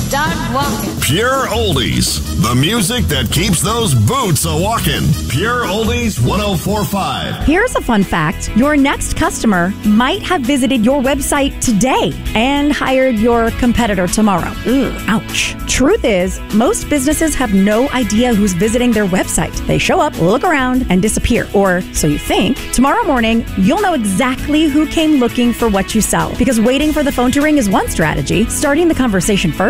Start walking. Pure Oldies, the music that keeps those boots a-walking. Pure Oldies 104.5. Here's a fun fact. Your next customer might have visited your website today and hired your competitor tomorrow. Ugh, ouch. Truth is, most businesses have no idea who's visiting their website. They show up, look around, and disappear. Or so you think. Tomorrow morning, you'll know exactly who came looking for what you sell. Because waiting for the phone to ring is one strategy. Starting the conversation first